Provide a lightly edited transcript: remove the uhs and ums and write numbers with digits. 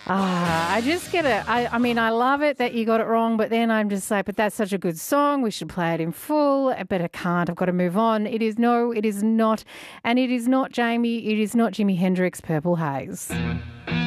I just get it. I mean, I love it that you got it wrong, but then I'm just like, but that's such a good song. We should play it in full, but I can't. I've got to move on. It is not. And it is not Jamie. It is not Jimi Hendrix, Purple Haze.